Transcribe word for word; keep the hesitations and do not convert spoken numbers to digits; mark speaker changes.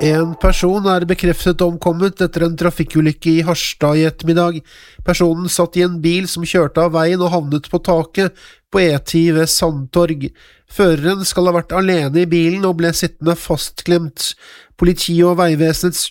Speaker 1: En person er bekreftet omkommet etter en trafikkulykke i Harstad i ettermiddag. Personen satt i en bil som kjørte av veien og havnet på taket på E ti ved Sandtorg. Føreren skal ha vært alene i bilen og ble sittende fastklemt. Politi og Veivesenets